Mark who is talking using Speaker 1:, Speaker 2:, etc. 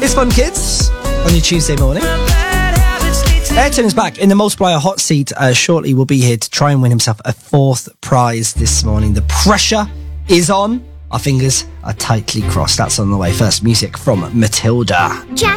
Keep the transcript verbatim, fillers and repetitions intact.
Speaker 1: It's Fun Kids on your Tuesday morning. Ayrton is back in the multiplier hot seat uh, shortly. Will be here to try and win himself a fourth prize this morning. The pressure is on. Our fingers are tightly crossed. That's on the way. First, music from Matilda.
Speaker 2: Jack.